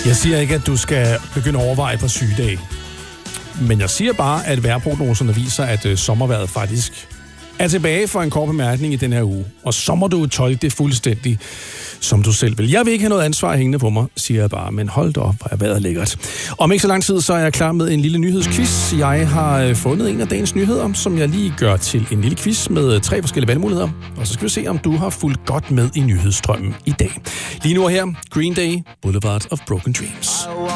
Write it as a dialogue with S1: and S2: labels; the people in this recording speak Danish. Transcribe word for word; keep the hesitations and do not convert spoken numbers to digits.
S1: Jeg siger ikke, at du skal begynde at overveje på sygedage. Men jeg siger bare, at vejrprognoserne viser, at øh, sommervejret faktisk er tilbage for en kort bemærkning i den her uge. Og så må du tolke det fuldstændig, som du selv vil. Jeg vil ikke have noget ansvar hængende på mig, siger jeg bare. Men hold da op, hvor er vejret lækkert. Om ikke så lang tid, så er jeg klar med en lille nyhedsquiz. Jeg har øh, fundet en af dagens nyheder, som jeg lige gør til en lille quiz med tre forskellige valgmuligheder. Og så skal vi se, om du har fulgt godt med i nyhedsstrømmen i dag. Lige nu er her Green Day, Boulevard of Broken Dreams.